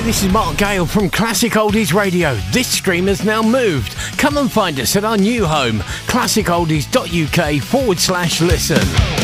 this is Mark Gale from Classic Oldies Radio. This stream has now moved. Come and find us at our new home, classicoldies.uk/listen.